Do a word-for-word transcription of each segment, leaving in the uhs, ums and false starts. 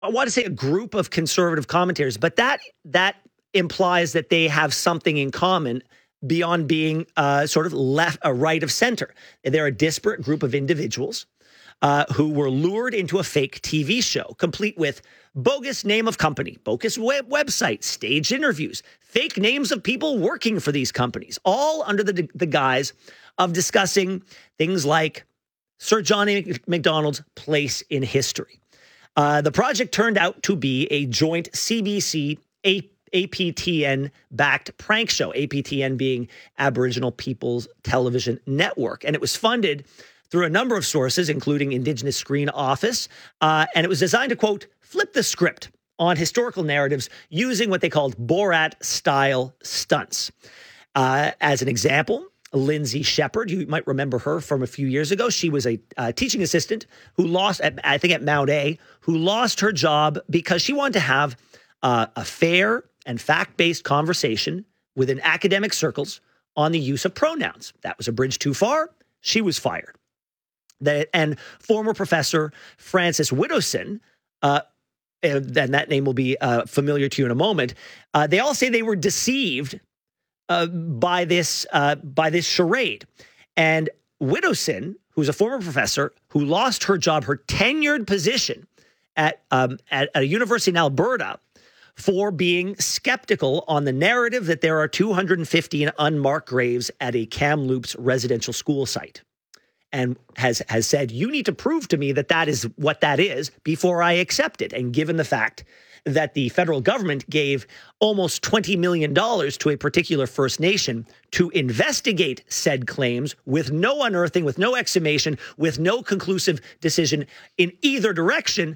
I want to say a group of conservative commentators, but that that implies that they have something in common beyond being uh, sort of left, a right of center. They're a disparate group of individuals uh, who were lured into a fake T V show, complete with bogus name of company, bogus web website, staged interviews, fake names of people working for these companies, all under the, the guise of discussing things like Sir John A. Macdonald's place in history. Uh, the project turned out to be a joint C B C A P T N-backed prank show, A P T N being Aboriginal People's Television Network. And it was funded through a number of sources, including Indigenous Screen Office. Uh, and it was designed to, quote, flip the script on historical narratives using what they called Borat-style stunts. Uh, as an example, Lindsay Shepard, you might remember her from a few years ago. She was a uh, teaching assistant who lost, at, I think at Mount A, who lost her job because she wanted to have uh, a fair and fact-based conversation within academic circles on the use of pronouns. That was a bridge too far. She was fired. That, and former professor Frances Widdowson, uh, and that name will be uh, familiar to you in a moment, uh, they all say they were deceived Uh, by this uh, by this charade. And Widdowson, who's a former professor who lost her job, her tenured position at, um, at a university in Alberta for being skeptical on the narrative that there are two hundred fifteen unmarked graves at a Kamloops residential school site, and has has said, you need to prove to me that that is what that is before I accept it. And given the fact that the federal government gave almost twenty million dollars to a particular First Nation to investigate said claims with no unearthing, with no exhumation, with no conclusive decision in either direction,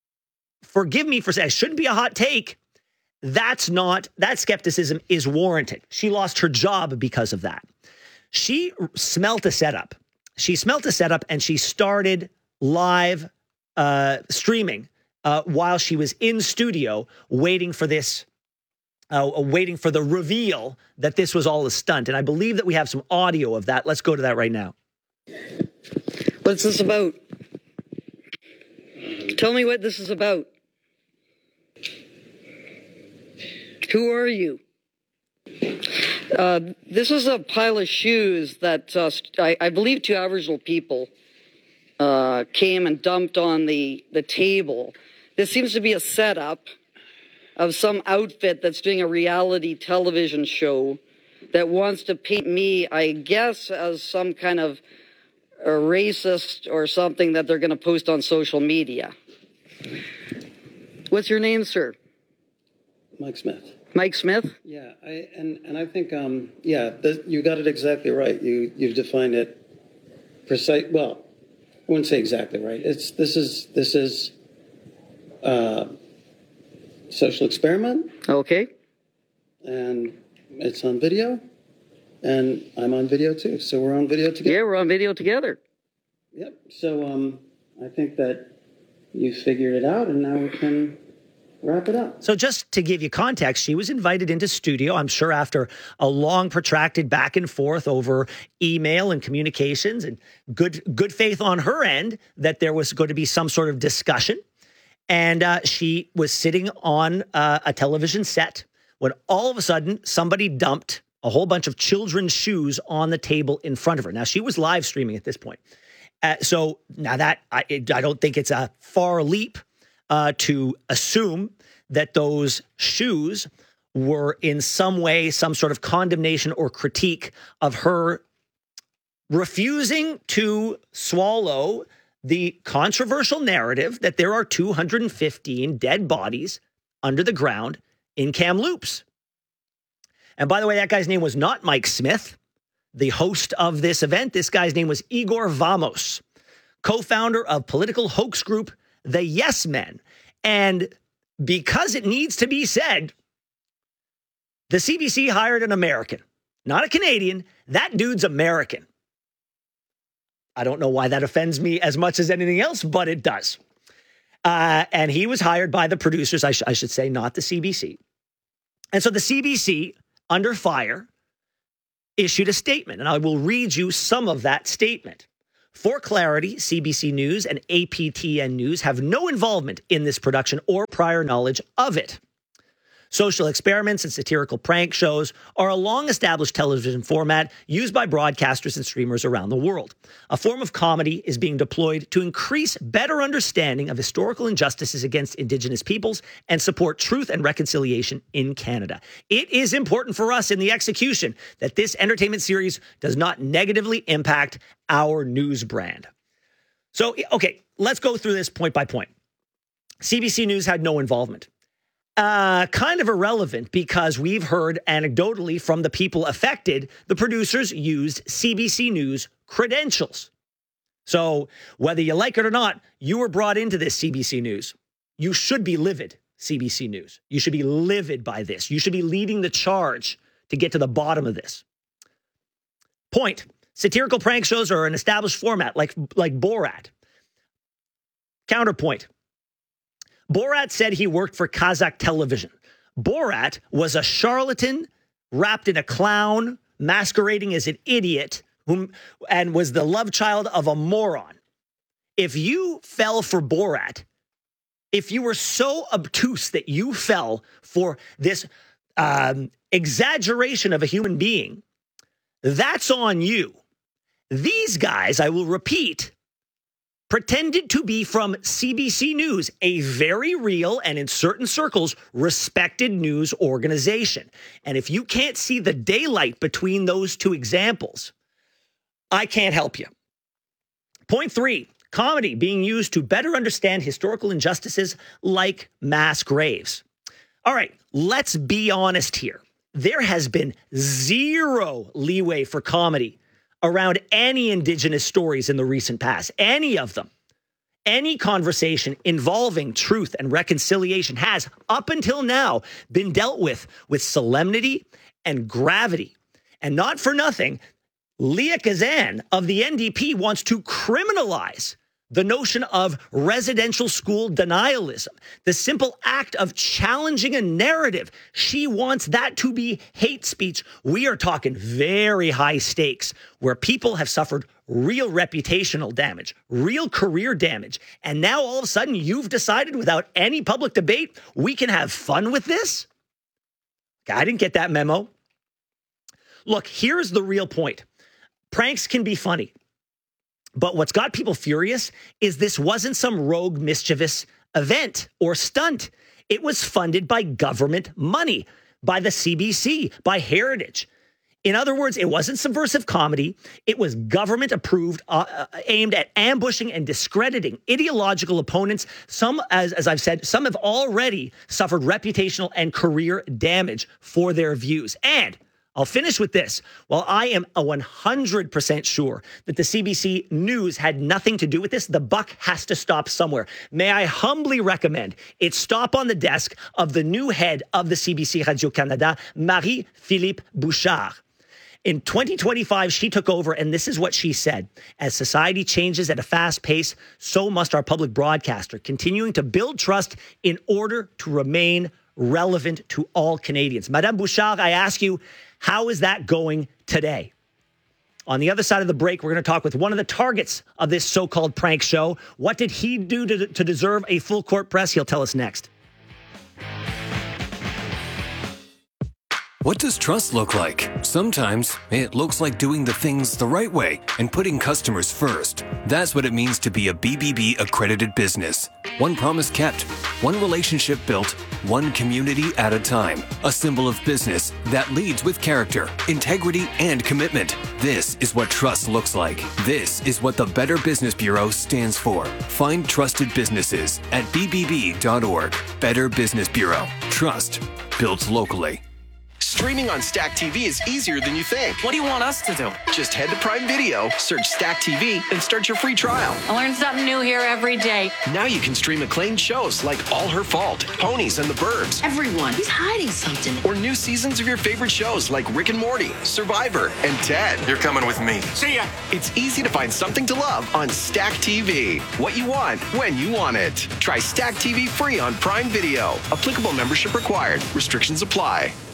forgive me for saying, it shouldn't be a hot take. That's not, that skepticism is warranted. She lost her job because of that. She smelt a setup. She smelt a setup and she started live uh, streaming Uh, while she was in studio waiting for this, uh, waiting for the reveal that this was all a stunt. And I believe that we have some audio of that. Let's go to that right now. What's this about? Tell me what this is about. Who are you? Uh, this is a pile of shoes that uh, I, I believe two Aboriginal people uh, came and dumped on the, the table. This seems to be a setup of some outfit that's doing a reality television show that wants to paint me, I guess, as some kind of a racist or something that they're going to post on social media. What's your name, sir? Mike Smith. Mike Smith? Yeah, I, and, and I think, um, yeah, th- you got it exactly right. You, you've defined it precise. Well, I wouldn't say exactly right. It's, this is, this is, Uh, social experiment. Okay. And it's on video. And I'm on video too. So we're on video together. Yeah, we're on video together. Yep. So um, I think that you figured it out and now we can wrap it up. So just to give you context, she was invited into studio, I'm sure after a long protracted back and forth over email and communications, and good, good faith on her end that there was going to be some sort of discussion. And uh, she was sitting on uh, a television set when all of a sudden somebody dumped a whole bunch of children's shoes on the table in front of her. Now, she was live streaming at this point. Uh, so now that I, I don't think it's a far leap uh, to assume that those shoes were in some way, some sort of condemnation or critique of her refusing to swallow the controversial narrative that there are two hundred fifteen dead bodies under the ground in Kamloops. And by the way, that guy's name was not Mike Smith, the host of this event. This guy's name was Igor Vamos, co-founder of political hoax group The Yes Men. And because it needs to be said, the C B C hired an American, not a Canadian. That dude's American. I don't know why that offends me as much as anything else, but it does. Uh, and he was hired by the producers, I, sh- I should say, not the C B C. And so the C B C, under fire, issued a statement, and I will read you some of that statement. For clarity, C B C News and A P T N News have no involvement in this production or prior knowledge of it. Social experiments and satirical prank shows are a long-established television format used by broadcasters and streamers around the world. A form of comedy is being deployed to increase better understanding of historical injustices against Indigenous peoples and support truth and reconciliation in Canada. It is important for us in the execution that this entertainment series does not negatively impact our news brand. So, okay, let's go through this point by point. C B C News had no involvement. Uh, kind of irrelevant because we've heard anecdotally from the people affected, the producers used C B C News credentials. So whether you like it or not, you were brought into this C B C News. You should be livid, C B C News. You should be livid by this. You should be leading the charge to get to the bottom of this. Point. Satirical prank shows are an established format like, like Borat. Counterpoint. Borat said he worked for Kazakh television. Borat was a charlatan wrapped in a clown, masquerading as an idiot, whom and was the love child of a moron. If you fell for Borat, if you were so obtuse that you fell for this um, exaggeration of a human being, that's on you. These guys, I will repeat, pretended to be from C B C News, a very real and in certain circles respected news organization. And if you can't see the daylight between those two examples, I can't help you. Point three, comedy being used to better understand historical injustices like mass graves. All right, let's be honest here. There has been zero leeway for comedy around any Indigenous stories in the recent past, any of them. Any conversation involving truth and reconciliation has, up until now, been dealt with with solemnity and gravity. And not for nothing, Leah Kazan of the N D P wants to criminalize the notion of residential school denialism, the simple act of challenging a narrative. She wants that to be hate speech. We are talking very high stakes where people have suffered real reputational damage, real career damage. And now all of a sudden you've decided without any public debate, we can have fun with this? I didn't get that memo. Look, here's the real point. Pranks can be funny. But what's got people furious is this wasn't some rogue, mischievous event or stunt. It was funded by government money, by the C B C, by Heritage. In other words, it wasn't subversive comedy. It was government approved, uh, aimed at ambushing and discrediting ideological opponents. Some, as, as I've said, some have already suffered reputational and career damage for their views. And I'll finish with this. While I am a one hundred percent sure that the C B C News had nothing to do with this, the buck has to stop somewhere. May I humbly recommend it stop on the desk of the new head of the C B C Radio-Canada, Marie-Philippe Bouchard. In twenty twenty-five, she took over, and this is what she said. As society changes at a fast pace, so must our public broadcaster, continuing to build trust in order to remain relevant to all Canadians. Madame Bouchard, I ask you, how is that going today? On the other side of the break, we're going to talk with one of the targets of this so-called prank show. What did he do to, to deserve a full court press? He'll tell us next. What does trust look like? Sometimes it looks like doing the things the right way and putting customers first. That's what it means to be a B B B accredited business. One promise kept, one relationship built, one community at a time. A symbol of business that leads with character, integrity, and commitment. This is what trust looks like. This is what the Better Business Bureau stands for. Find trusted businesses at b b b dot org. Better Business Bureau. Trust built locally. Streaming on Stack T V is easier than you think. What do you want us to do? Just head to Prime Video, search Stack T V, and start your free trial. I learn something new here every day. Now you can stream acclaimed shows like All Her Fault, Ponies and the Burbs. Everyone, he's hiding something. Or new seasons of your favorite shows like Rick and Morty, Survivor, and Ted. You're coming with me. See ya. It's easy to find something to love on Stack T V. What you want, when you want it. Try Stack T V free on Prime Video. Applicable membership required. Restrictions apply.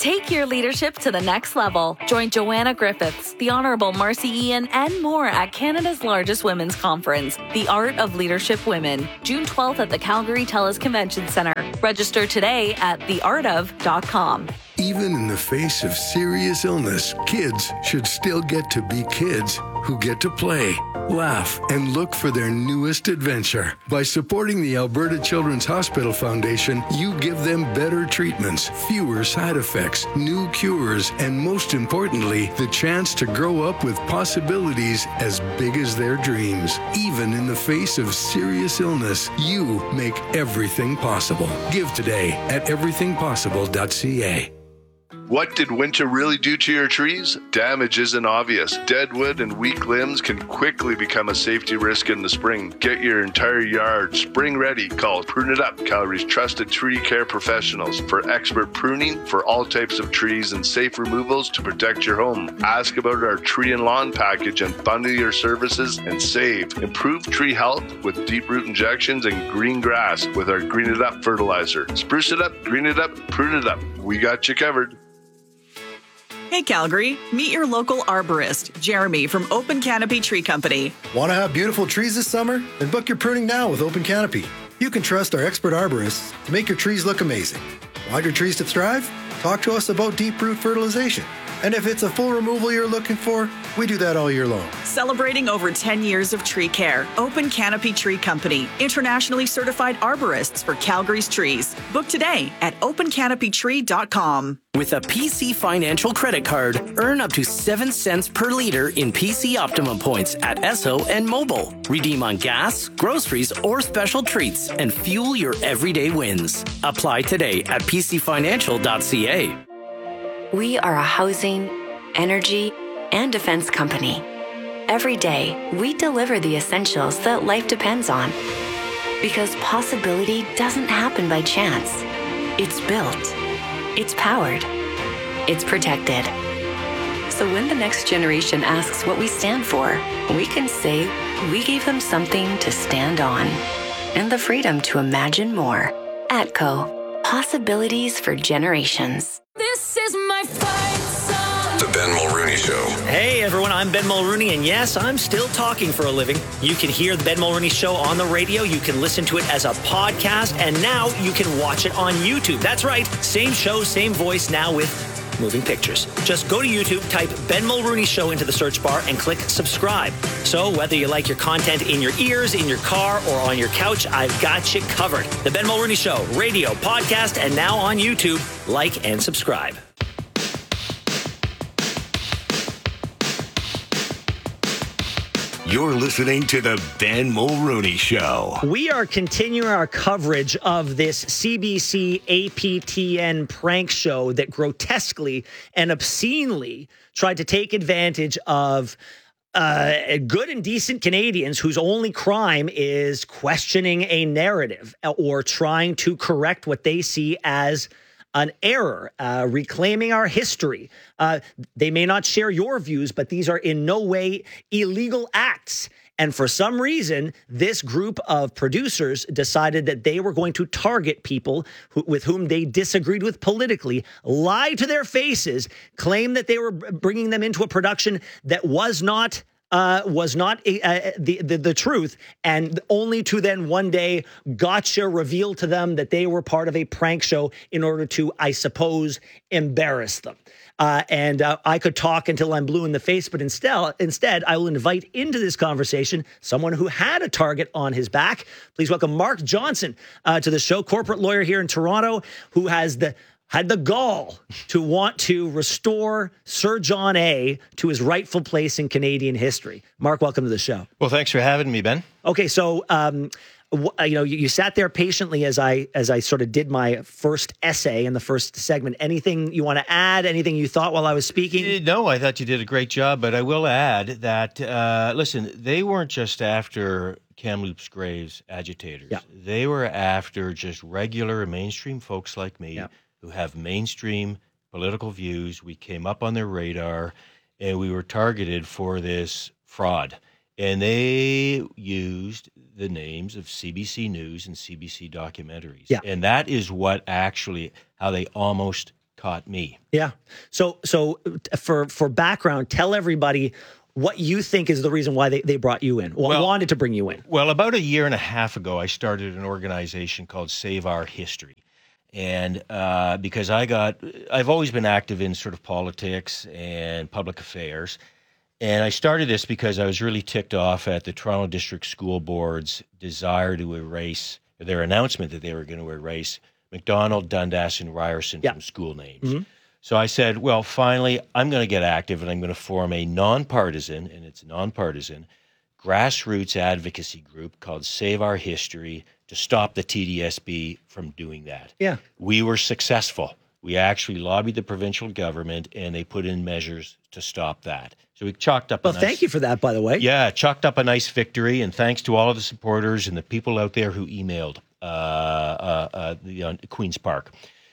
Take your leadership to the next level. Join Joanna Griffiths, the Honourable Marcy Ian, and more at Canada's largest women's conference, The Art of Leadership Women, June twelfth at the Calgary TELUS Convention Centre. Register today at the art of dot com. Even in the face of serious illness, kids should still get to be kids who get to play, laugh, and look for their newest adventure. By supporting the Alberta Children's Hospital Foundation, you give them better treatments, fewer side effects, new cures, and most importantly, the chance to grow up with possibilities as big as their dreams. Even in the face of serious illness, you make everything possible. Give today at everything possible dot c a. What did winter really do to your trees? Damage isn't obvious. Dead wood and weak limbs can quickly become a safety risk in the spring. Get your entire yard spring ready. Call Prune It Up, Calgary's trusted tree care professionals, for expert pruning for all types of trees and safe removals to protect your home. Ask about our tree and lawn package and bundle your services and save. Improve tree health with deep root injections and green grass with our Green It Up fertilizer. Spruce it up, green it up, prune it up. We got you covered. Hey Calgary, meet your local arborist, Jeremy from Open Canopy Tree Company. Want to have beautiful trees this summer? Then book your pruning now with Open Canopy. You can trust our expert arborists to make your trees look amazing. Want your trees to thrive? Talk to us about deep root fertilization. And if it's a full removal you're looking for, we do that all year long. Celebrating over ten years of tree care, Open Canopy Tree Company, internationally certified arborists for Calgary's trees. Book today at open canopy tree dot com. With a P C Financial credit card, earn up to seven cents per liter in P C Optimum points at Esso and Mobile. Redeem on gas, groceries, or special treats and fuel your everyday wins. Apply today at p c financial dot c a. We are a housing, energy, and defense company. Every day, we deliver the essentials that life depends on. Because possibility doesn't happen by chance. It's built. It's powered. It's protected. So when the next generation asks what we stand for, we can say we gave them something to stand on. And the freedom to imagine more. ATCO. Possibilities for generations. This is my fight song. The Ben Mulrooney Show. Hey everyone, I'm Ben Mulrooney, and yes, I'm still talking for a living. You can hear the Ben Mulrooney Show on the radio, you can listen to it as a podcast, and now you can watch it on YouTube. That's right, same show, same voice, now with moving pictures. Just go to YouTube, type Ben Mulrooney Show into the search bar, and click subscribe. So whether you like your content in your ears, in your car, or on your couch, I've got you covered. The Ben Mulrooney Show, radio, podcast, and now on YouTube. Like and subscribe. You're listening to the Ben Mulrooney Show. We are continuing our coverage of this C B C A P T N prank show that grotesquely and obscenely tried to take advantage of uh, good and decent Canadians whose only crime is questioning a narrative or trying to correct what they see as an error, uh, reclaiming our history. Uh, they may not share your views, but these are in no way illegal acts. And for some reason, this group of producers decided that they were going to target people who, with whom they disagreed with politically, lie to their faces, claim that they were bringing them into a production that was not Uh, was not uh, the, the the truth, and only to then one day gotcha reveal to them that they were part of a prank show in order to, I suppose, embarrass them. Uh, and uh, I could talk until I'm blue in the face, but instead, instead, I will invite into this conversation someone who had a target on his back. Please welcome Mark Johnson uh, to the show, corporate lawyer here in Toronto, who has the had the gall to want to restore Sir John A. to his rightful place in Canadian history. Mark, welcome to the show. Well, thanks for having me, Ben. Okay, so um, w- you know, you, you sat there patiently as I as I sort of did my first essay in the first segment. Anything you want to add? Anything you thought while I was speaking? Uh, no, I thought you did a great job, but I will add that uh, listen, they weren't just after Kamloops Graves agitators. Yeah. They were after just regular mainstream folks like me. Yeah. Who have mainstream political views. We came up on their radar, and we were targeted for this fraud. And they used the names of C B C News and C B C documentaries. Yeah. And that is what actually, how they almost caught me. Yeah. So, so for for background, tell everybody what you think is the reason why they, they brought you in, or Well- wanted to bring you in. Well, about a year and a half ago, I started an organization called Save Our History. And uh, because I got, I've always been active in sort of politics and public affairs. And I started this because I was really ticked off at the Toronto District School Board's desire to erase, their announcement that they were going to erase McDonald, Dundas, and Ryerson from school names. Mm-hmm. So I said, well, finally, I'm going to get active and I'm going to form a nonpartisan, and it's nonpartisan, grassroots advocacy group called Save Our History to stop the T D S B from doing that. Yeah. We were successful. We actually lobbied the provincial government and they put in measures to stop that. So we chalked up Well, a nice, thank you for that, by the way. Yeah, chalked up a nice victory, and thanks to all of the supporters and the people out there who emailed uh, uh, uh, the uh, Queen's Park.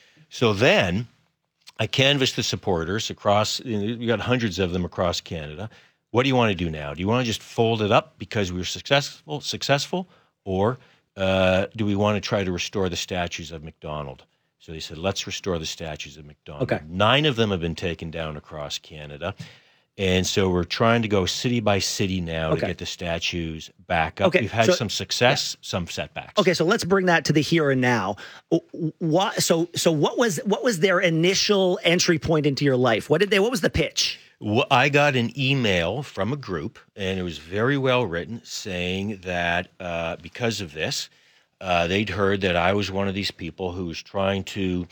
So then I canvassed the supporters across, you know, we got hundreds of them across Canada. What do you want to do now? Do you want to just fold it up because we were successful, successful, or uh, do we want to try to restore the statues of McDonald? So they said, let's restore the statues of McDonald. Okay. Nine of them have been taken down across Canada. And so we're trying to go city by city now Okay. to get the statues back up. Okay, We've had so- some success, some setbacks. Okay, so let's bring that to the here and now. What? So, so what was what was their initial entry point into your life? What did they? What was the pitch? Well, I got an email from a group, and it was very well written, saying that uh, because of this, uh, they'd heard that I was one of these people who was trying to,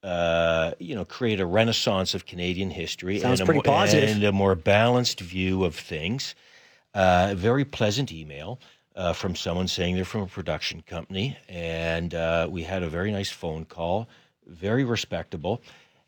uh, you know, create a renaissance of Canadian history. Sounds and a pretty more, positive. And a more balanced view of things. Uh, a very pleasant email uh, from someone saying they're from a production company, and uh, we had a very nice phone call, very respectable.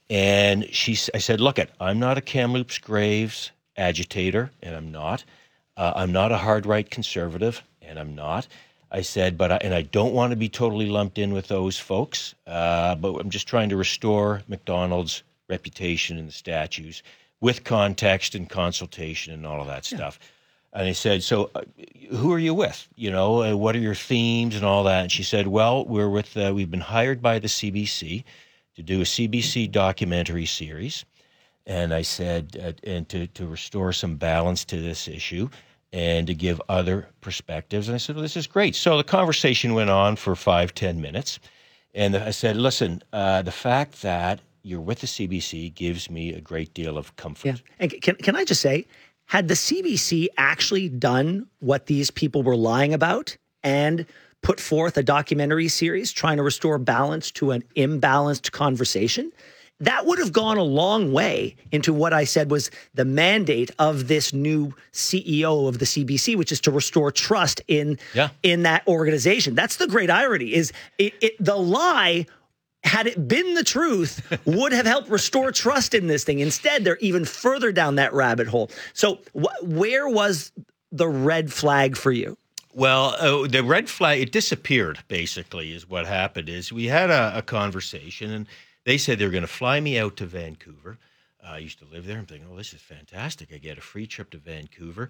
And she, I said, look, it, I'm not a Kamloops Graves agitator, and I'm not. Uh, I'm not a hard right conservative, and I'm not. I said, but I, and I don't want to be totally lumped in with those folks, uh, but I'm just trying to restore McDonald's reputation in the statues with context and consultation and all of that stuff. And I said, so uh, who are you with? You know, uh, what are your themes and all that? And she said, well, we're with, uh, we've been hired by the C B C to do a C B C documentary series. And I said, uh, and to, to restore some balance to this issue and to give other perspectives. And I said, well, this is great. So the conversation went on for five, ten minutes. And I said, listen, uh, the fact that you're with the C B C gives me a great deal of comfort. Yeah. And can can I just say, had the C B C actually done what these people were lying about and put forth a documentary series trying to restore balance to an imbalanced conversation, that would have gone a long way into what I said was the mandate of this new C E O of the C B C, which is to restore trust in, Yeah. in that organization. That's the great irony, is it, it the lie, had it been the truth, would have helped restore trust in this thing. Instead, they're even further down that rabbit hole. So wh- where was the red flag for you? Well, uh, the red flag, it disappeared, basically, is what happened. Is we had a, a conversation, and they said they were going to fly me out to Vancouver. Uh, I used to live there. I'm thinking, oh, this is fantastic. I get a free trip to Vancouver,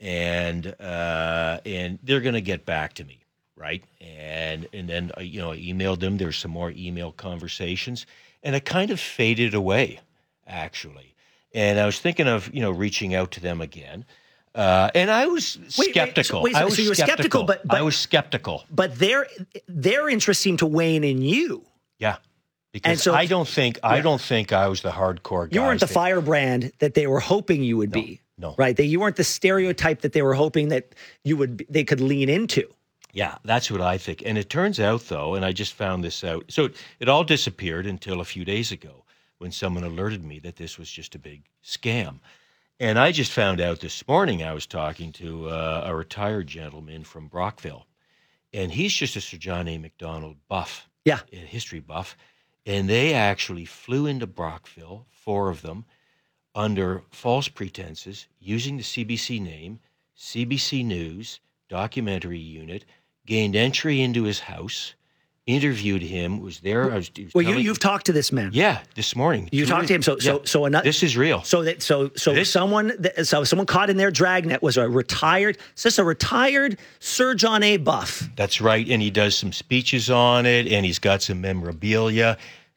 and uh, and they're going to get back to me, right? And and then, uh, you know, I emailed them. There's some more email conversations, and it kind of faded away, actually. And I was thinking of, you know, reaching out to them again. Uh, and I was Wait, wait, skeptical. so- wait, so- I was so you were skeptical, but- but- I was skeptical. But their their interest seemed to wane in you. Yeah, because And so- I don't think I Yeah. don't think I was the hardcore guy. You weren't the firebrand that they were hoping you would be. no. Right? That you weren't the stereotype that they were hoping that you would be, they could lean into. Yeah, that's what I think. And it turns out, though, and I just found this out. So it, it all disappeared until a few days ago when someone alerted me that this was just a big scam. And I just found out this morning, I was talking to uh, a retired gentleman from Brockville, and he's just a Sir John A. Macdonald buff, yeah, a history buff. And they actually flew into Brockville, four of them, under false pretenses, using the C B C name, C B C News, documentary unit, gained entry into his house, interviewed him, was there. I was, he was Well, you, telling- you've talked to this man. Yeah, this morning. You talked to him. So, so, Yeah. so another. This is real. So that, so, so someone, that- so someone caught in their dragnet was a retired. Is this a retired Sir John A. Buff? That's right. And he does some speeches on it, and he's got some memorabilia.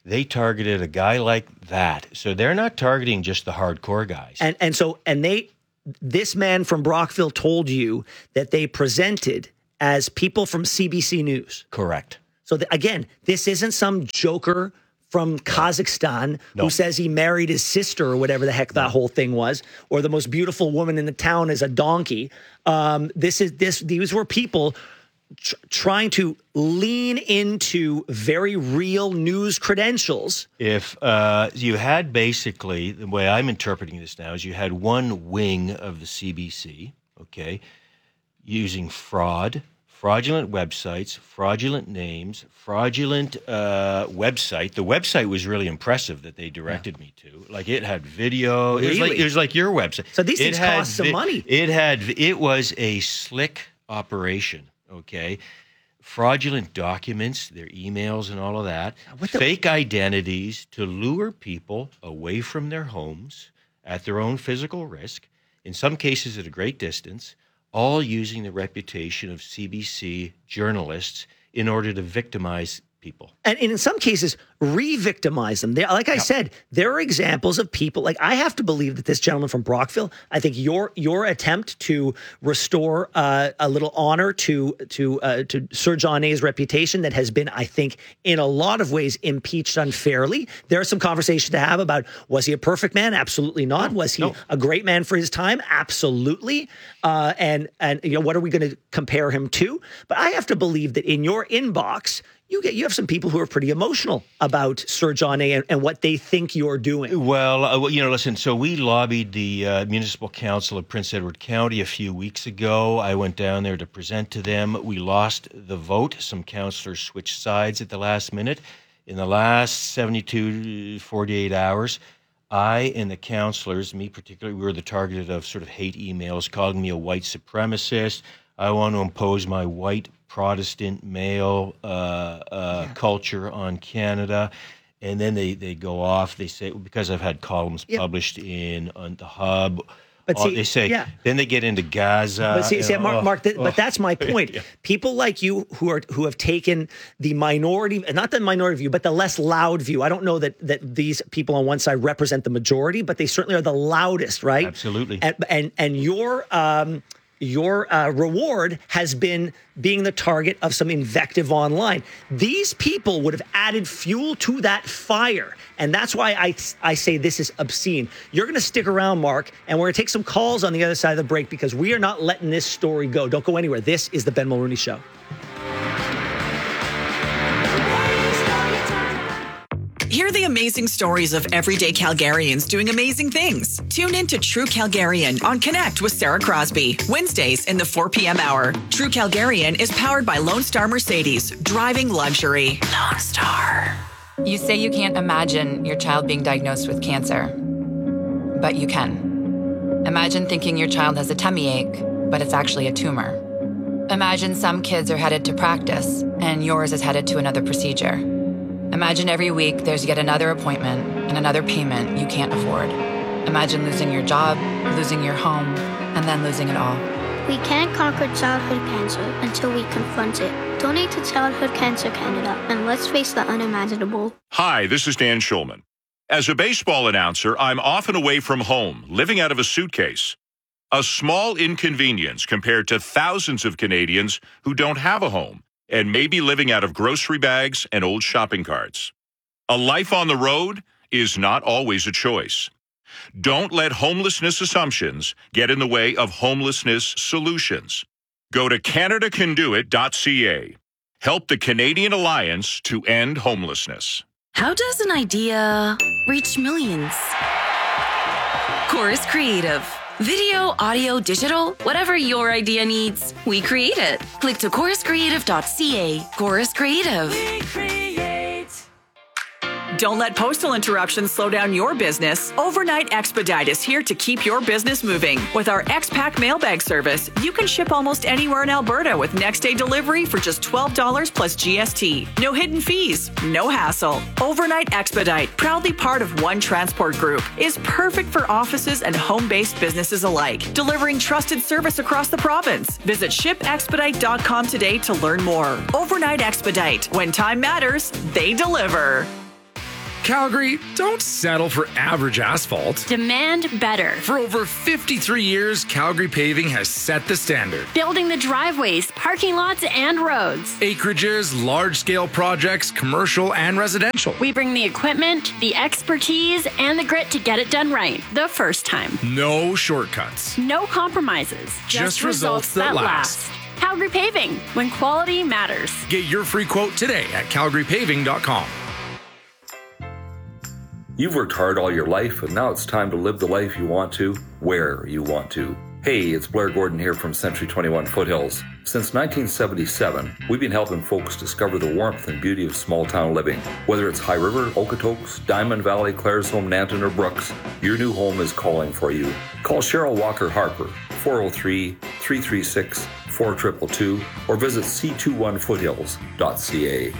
They targeted a guy like that. So they're not targeting just the hardcore guys. And and so and they this man from Brockville told you that they presented as people from C B C News. Correct. So th- again, this isn't some joker from Kazakhstan No. who says he married his sister or whatever the heck that whole thing was, or the most beautiful woman in the town is a donkey. Um, this is this. These were people tr- trying to lean into very real news credentials. If uh, you had basically, the way I'm interpreting this now is you had one wing of the C B C, okay, using fraud, fraudulent websites, fraudulent names, fraudulent uh, website. The website was really impressive that they directed yeah. me to. Like it had video. It was Really? like it was like your website. So these It things had cost some money. It had. It was a slick operation. Okay. Fraudulent documents, their emails and all of that, What the- fake identities to lure people away from their homes at their own physical risk, in some cases at a great distance, all using the reputation of C B C journalists in order to victimize people. And, and in some cases, re-victimize them. They, like I said, there are examples of people, like I have to believe that this gentleman from Brockville, I think your your attempt to restore uh, a little honor to to uh, to Sir John A's reputation that has been, I think, in a lot of ways impeached unfairly. There are some conversations to have about, was he a perfect man? Absolutely not. Was he no. a great man for his time? Absolutely. Uh, and, and you know, what are we going to compare him to? But I have to believe that in your inbox, You get you have some people who are pretty emotional about Sir John A. and, and what they think you're doing. Well, uh, well, you know, listen, so we lobbied the uh, Municipal Council of Prince Edward County a few weeks ago. I went down there to present to them. We lost the vote. Some councillors switched sides at the last minute. In the last seventy-two, forty-eight hours, I and the councillors, me particularly, we were the target of sort of hate emails calling me a white supremacist. I want to impose my white Protestant male uh, uh, yeah. culture on Canada. And then they, they go off. They say, because I've had columns yep. published in on the Hub, but see, they say, yeah. then they get into Gaza. But see, see know, Mark, oh, Mark th- oh. but that's my point. yeah. People like you who are who have taken the minority, not the minority view, but the less loud view. I don't know that that these people on one side represent the majority, but they certainly are the loudest, right? Absolutely. And and, and your um, your uh, reward has been being the target of some invective online. These people would have added fuel to that fire. And that's why I, I say this is obscene. You're going to stick around, Mark, and we're going to take some calls on the other side of the break because we are not letting this story go. Don't go anywhere. This is the Ben Mulrooney Show. Hear the amazing stories of everyday Calgarians doing amazing things. Tune in to True Calgarian on Connect with Sarah Crosby, Wednesdays in the four p.m. hour. True Calgarian is powered by Lone Star Mercedes, driving luxury. Lone Star. You say you can't imagine your child being diagnosed with cancer, but you can. Imagine thinking your child has a tummy ache, but it's actually a tumor. Imagine some kids are headed to practice and yours is headed to another procedure. Imagine every week there's yet another appointment and another payment you can't afford. Imagine losing your job, losing your home, and then losing it all. We can't conquer childhood cancer until we confront it. Donate to Childhood Cancer Canada and let's face the unimaginable. Hi, this is Dan Schulman. As a baseball announcer, I'm often away from home, living out of a suitcase. A small inconvenience compared to thousands of Canadians who don't have a home and may be living out of grocery bags and old shopping carts. A life on the road is not always a choice. Don't let homelessness assumptions get in the way of homelessness solutions. Go to canada can do it dot c a. Help the Canadian Alliance to end homelessness. How does an idea reach millions? Chorus Creative. Video, audio, digital, whatever your idea needs, we create it. Click to chorus creative dot c a. Chorus Creative. We create. Don't let postal interruptions slow down your business. Overnight Expedite is here to keep your business moving. With our X-Pack mailbag service, you can ship almost anywhere in Alberta with next-day delivery for just twelve dollars plus G S T. No hidden fees, no hassle. Overnight Expedite, proudly part of One Transport Group, is perfect for offices and home-based businesses alike, delivering trusted service across the province. Visit ship expedite dot com today to learn more. Overnight Expedite. When time matters, they deliver. Calgary, don't settle for average asphalt. Demand better. For over fifty-three years, Calgary Paving has set the standard. Building the driveways, parking lots, and roads. Acreages, large-scale projects, commercial and residential. We bring the equipment, the expertise, and the grit to get it done right the first time. No shortcuts. No compromises. Just, Just results, results that, that last. last. Calgary Paving, when quality matters. Get your free quote today at calgary paving dot com. You've worked hard all your life, and now it's time to live the life you want to, where you want to. Hey, it's Blair Gordon here from Century twenty-one Foothills. Since nineteen seventy-seven, we've been helping folks discover the warmth and beauty of small-town living. Whether it's High River, Okotoks, Diamond Valley, Claresholm, Nanton, or Brooks, your new home is calling for you. Call Cheryl Walker Harper, four oh three, three three six, four two two two, or visit c two one foothills dot c a.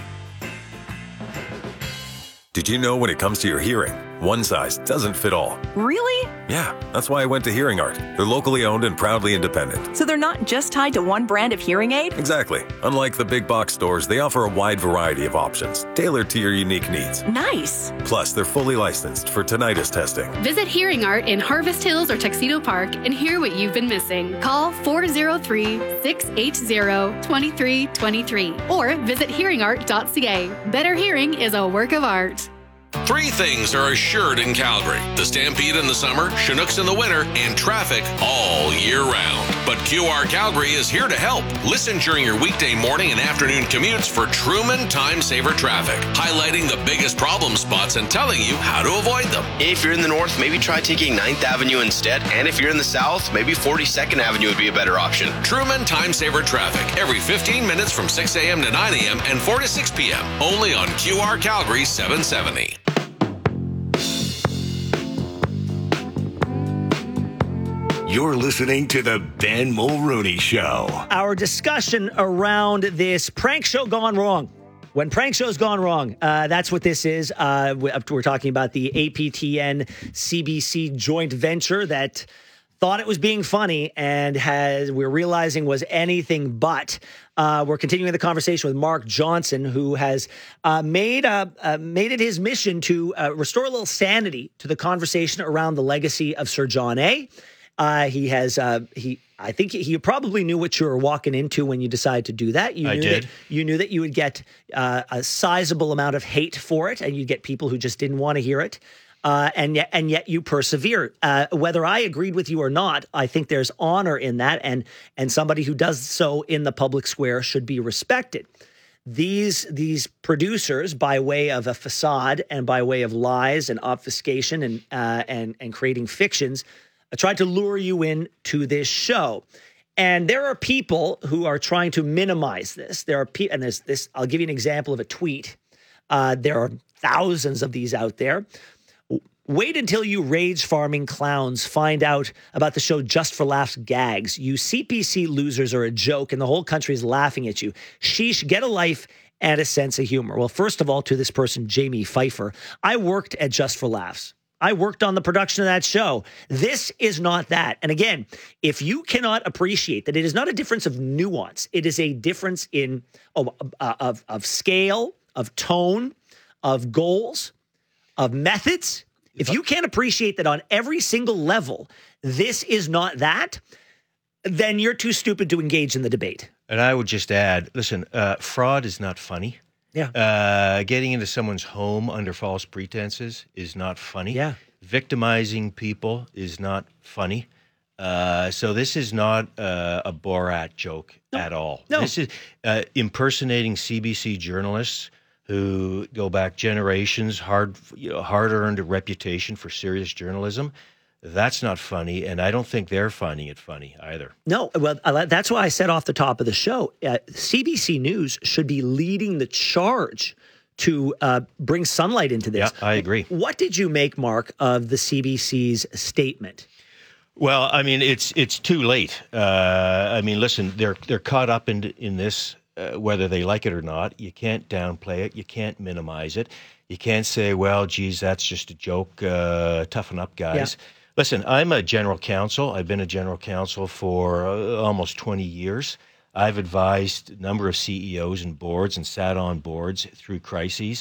Did you know when it comes to your hearing, one size doesn't fit all? Really? Yeah, that's why I went to Hearing Art. They're locally owned and proudly independent. So they're not just tied to one brand of hearing aid? Exactly. Unlike the big box stores, they offer a wide variety of options, tailored to your unique needs. Nice. Plus, they're fully licensed for tinnitus testing. Visit Hearing Art in Harvest Hills or Tuxedo Park and hear what you've been missing. Call four oh three, six eight zero, two three two three or visit hearing art dot c a. Better hearing is a work of art. Three things are assured in Calgary: the Stampede in the summer, Chinooks in the winter, and traffic all year round. But Q R Calgary is here to help. Listen during your weekday morning and afternoon commutes for Truman Time Saver Traffic, highlighting the biggest problem spots and telling you how to avoid them. If you're in the north, maybe try taking ninth Avenue instead. And if you're in the south, maybe forty-second Avenue would be a better option. Truman Time Saver Traffic, every fifteen minutes from six a.m. to nine a.m. and four to six p.m. Only on Q R Calgary seven seventy. You're listening to the Ben Mulrooney Show. Our discussion around this prank show gone wrong. When prank shows gone wrong, uh, that's what this is. Uh, we're talking about the A P T N C B C joint venture that thought it was being funny and has we're realizing was anything but. Uh, we're continuing the conversation with Mark Johnson, who has uh, made uh, uh, made it his mission to uh, restore a little sanity to the conversation around the legacy of Sir John A. Uh, he has, uh, he, I think he probably knew what you were walking into when you decided to do that. You I knew did. That, you knew that you would get uh, a sizable amount of hate for it, and you'd get people who just didn't want to hear it. Uh, and yet, and yet you persevere. Uh, whether I agreed with you or not, I think there's honor in that, and and somebody who does so in the public square should be respected. These these producers, by way of a facade and by way of lies and obfuscation and uh, and and creating fictions, I tried to lure you in to this show. And there are people who are trying to minimize this. There are people, and there's this, I'll give you an example of a tweet. Uh, there are thousands of these out there. Wait until you rage farming clowns find out about the show Just for Laughs gags. You C P C losers are a joke and the whole country is laughing at you. Sheesh, get a life and a sense of humor. Well, first of all, to this person, Jamie Pfeiffer, I worked at Just for Laughs. I worked on the production of that show. This is not that. And again, if you cannot appreciate that it is not a difference of nuance, it is a difference in oh, uh, of, of scale, of tone, of goals, of methods. If you can't appreciate that on every single level, this is not that, then you're too stupid to engage in the debate. And I would just add, listen, uh, fraud is not funny. Yeah. Uh, getting into someone's home under false pretenses is not funny. Yeah. Victimizing people is not funny. Uh, so this is not uh, a Borat joke no. at all. No. This is uh, impersonating C B C journalists who go back generations, hard, you know, hard-earned a reputation for serious journalism. That's not funny, and I don't think they're finding it funny either. No, well, that's why I said off the top of the show, uh, C B C News should be leading the charge to uh, bring sunlight into this. Yeah, I agree. What did you make, Mark, of the C B C's statement? Well, I mean, it's it's too late. Uh, I mean, listen, they're they're caught up in in this, uh, whether they like it or not. You can't downplay it. You can't minimize it. You can't say, well, geez, that's just a joke. Uh, toughen up, guys. Yeah. Listen, I'm a general counsel. I've been a general counsel for uh, almost twenty years. I've advised a number of C E Os and boards and sat on boards through crises.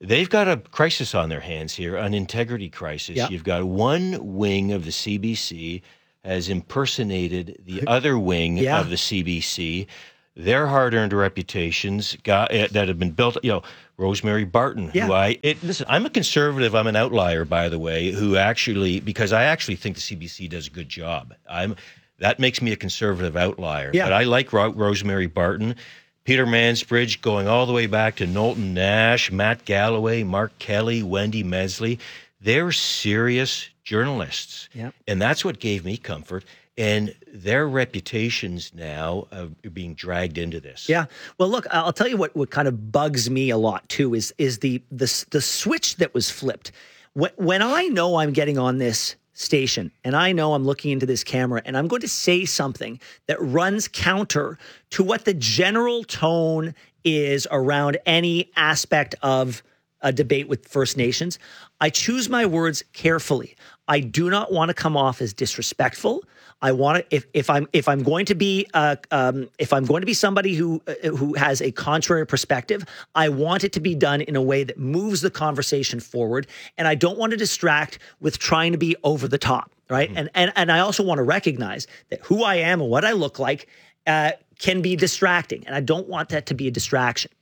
they've got a crisis on their hands here, an integrity crisis. Yeah. You've got one wing of the C B C has impersonated the other wing Yeah. of the C B C. Their hard-earned reputations got, uh, that have been built, you know, Rosemary Barton, Yeah. who I, it, listen, I'm a conservative, I'm an outlier, by the way, who actually, because I actually think the C B C does a good job. I'm That makes me a conservative outlier. Yeah. But I like Ro- Rosemary Barton, Peter Mansbridge, going all the way back to Knowlton Nash, Matt Galloway, Mark Kelly, Wendy Mesley. They're serious journalists. Yeah. And that's what gave me comfort. And their reputations now are being dragged into this. Yeah. Well, look, I'll tell you what, what kind of bugs me a lot too is is the the, the switch that was flipped. When, when I know I'm getting on this station and I know I'm looking into this camera and I'm going to say something that runs counter to what the general tone is around any aspect of a debate with First Nations, I choose my words carefully. I do not want to come off as disrespectful. I want to, if if I'm if I'm going to be uh, um, if I'm going to be somebody who uh, who has a contrary perspective, I want it to be done in a way that moves the conversation forward, and I don't want to distract with trying to be over the top, right? Mm-hmm. And and and I also want to recognize that who I am and what I look like uh, can be distracting, and I don't want that to be a distraction.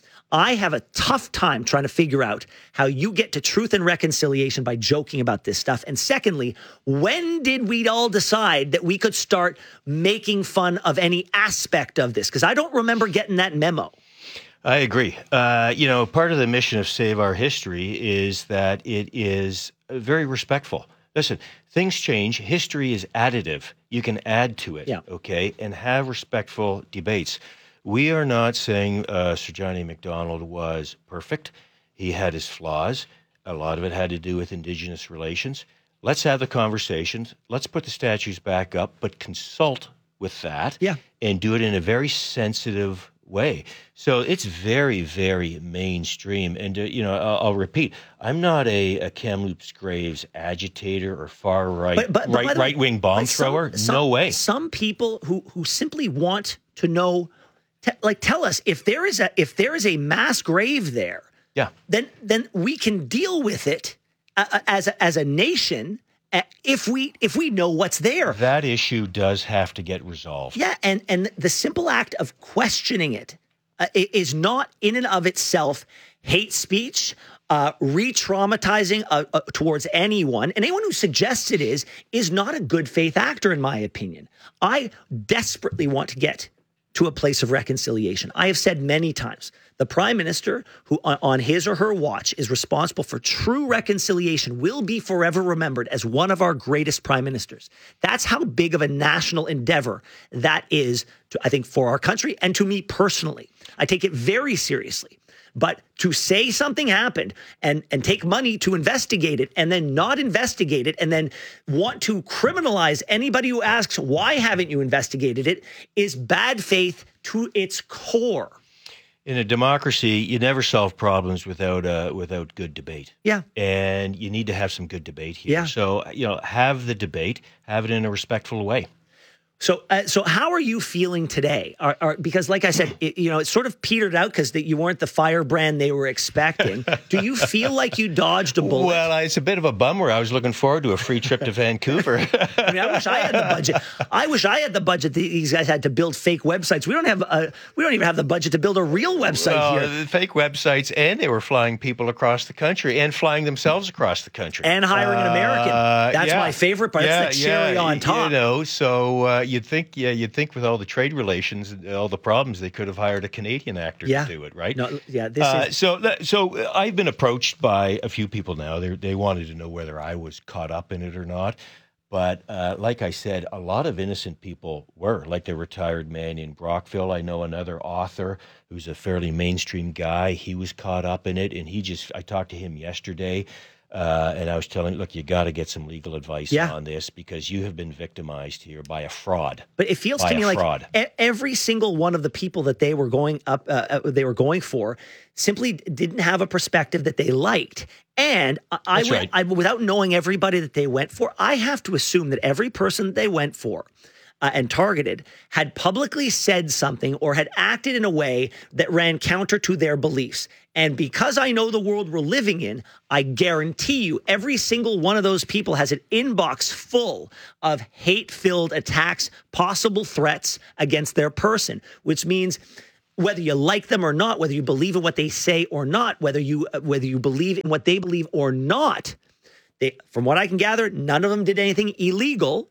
I have a tough time trying to figure out how you get to truth and reconciliation by joking about this stuff. And secondly, when did we all decide that we could start making fun of any aspect of this? Because I don't remember getting that memo. I agree. Uh, you know, part of the mission of Save Our History is that it is very respectful. Listen, things change. History is additive. You can add to it, yeah. okay, and have respectful debates. We are not saying uh, Sir John A. Macdonald was perfect. He had his flaws. A lot of it had to do with Indigenous relations. Let's have the conversations. Let's put the statues back up, but consult with that yeah. and do it in a very sensitive way. So it's very, very mainstream. And, uh, you know, I'll, I'll repeat, I'm not a, a Kamloops Graves agitator or far right, but, but, right, but right wing bomb some, thrower. Some, no way. Some people who who simply want to know, t- like, tell us if there is a if there is a mass grave there. Yeah. Then then we can deal with it uh, as a, as a nation. Uh, if we if we know what's there, that issue does have to get resolved. Yeah, and and the simple act of questioning it uh, is not in and of itself hate speech, uh, re-traumatizing uh, uh, towards anyone. And anyone who suggests it is is not a good faith actor, in my opinion. I desperately want to get to a place of reconciliation. I have said many times, the prime minister who on his or her watch is responsible for true reconciliation will be forever remembered as one of our greatest prime ministers. That's how big of a national endeavor that is, to, I think, for our country and to me personally. I take it very seriously. But to say something happened and, and take money to investigate it and then not investigate it and then want to criminalize anybody who asks, why haven't you investigated it, is bad faith to its core. In a democracy, you never solve problems without uh, without good debate. Yeah. And you need to have some good debate here. Yeah. So, you know, have the debate, have it in a respectful way. So, uh, so how are you feeling today? Are, are, because, like I said, it, you know, it sort of petered out because you weren't the firebrand they were expecting. Do you feel like you dodged a bullet? Well, it's a bit of a bummer. I was looking forward to a free trip to Vancouver. I mean, I wish I had the budget. I wish I had the budget. These guys had to build fake websites. We don't have. A, we don't even have the budget to build a real website well, here. The fake websites, and they were flying people across the country and flying themselves across the country and hiring uh, an American. That's yeah. my favorite part. Yeah, That's the cherry yeah, on top. You know, so uh, you'd think, yeah, you'd think with all the trade relations, all the problems, they could have hired a Canadian actor yeah. to do it, right? No, yeah, this uh, is... so, so I've been approached by a few people now. They they wanted to know whether I was caught up in it or not. But uh, like I said, a lot of innocent people were, like the retired man in Brockville. I know another author who's a fairly mainstream guy. He was caught up in it, and he just, I talked to him yesterday. Uh, and I was telling, look, you got to get some legal advice yeah. on this because you have been victimized here by a fraud. But it feels by to me like fraud. every single one of the people that they were going up, uh, they were going for, simply didn't have a perspective that they liked. And I, I, right. I, without knowing everybody that they went for, I have to assume that every person they went for uh, and targeted had publicly said something or had acted in a way that ran counter to their beliefs. And because I know the world we're living in, I guarantee you every single one of those people has an inbox full of hate-filled attacks, possible threats against their person, which means whether you like them or not, whether you believe in what they say or not, whether you uh, whether you believe in what they believe or not, they, from what I can gather, none of them did anything illegal.